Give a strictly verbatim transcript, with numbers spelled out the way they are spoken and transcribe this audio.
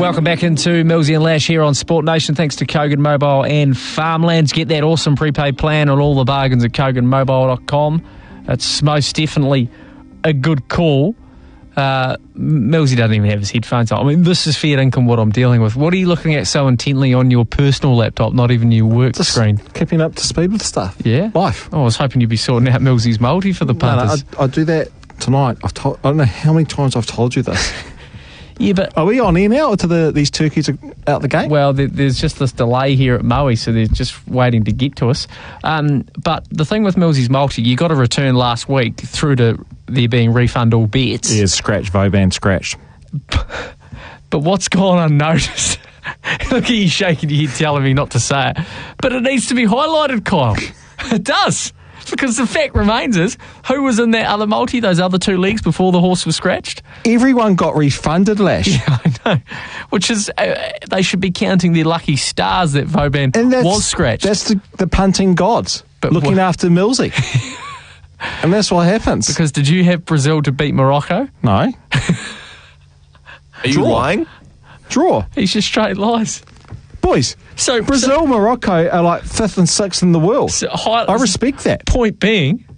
Welcome back into Millsy and Lash here on Sport Nation. Thanks to Kogan Mobile and Farmlands. Get that awesome prepaid plan on all the bargains at kogan mobile dot com. It's most definitely a good call. Uh, Millsy doesn't even have his headphones on. I mean, this is fair income what I'm dealing with. What are you looking at so intently on your personal laptop, not even your work Just screen? Keeping up to speed with stuff. Yeah? Life. Oh, I was hoping you'd be sorting out Millsy's multi for the punters. No, no, I, I do that tonight. I've told, I don't know how many times I've told you this. Yeah, but... Are we on air now, or to the these turkeys are out the gate? Well, there, there's just this delay here at Maui, so they're just waiting to get to us. Um, but the thing with Millsy's multi, you got a return last week through to there being refund all bets. Yeah, scratch, Vauban, scratch. But what's gone unnoticed? Look at you shaking your head telling me not to say it. But it needs to be highlighted, Kyle. It does. Because the fact remains is, who was in that other multi, those other two legs before the horse was scratched? Everyone got refunded, Lash. Yeah, I know. Which is, uh, they should be counting their lucky stars that Vauban was scratched. That's the, the punting gods But looking wh- after Millsy. And that's what happens. Because did you have Brazil to beat Morocco? No. Are you Draw. lying? Draw. He's just straight lies. Boys, So Brazil, Morocco are like fifth and sixth in the world. So high, I respect that. Point being,